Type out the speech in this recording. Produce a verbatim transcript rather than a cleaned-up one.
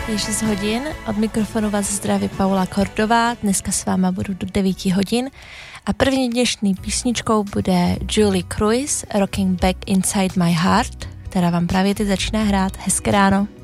Je šest hodin, od mikrofonu vás zdraví Paula Kordová, dneska s váma budu do devět hodin a první dnešní písničkou bude Julie Cruise, Rocking Back Inside My Heart, která vám právě teď začíná hrát. Hezké ráno.